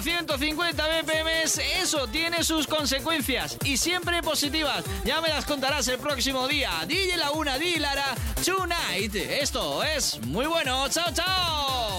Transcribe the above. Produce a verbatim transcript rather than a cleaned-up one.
ciento cincuenta B P M, eso tiene sus consecuencias y siempre positivas. Ya me las contarás el próximo día. D J Laguna, D J Lara, Tonight. Esto es muy bueno. ¡Chao, chao!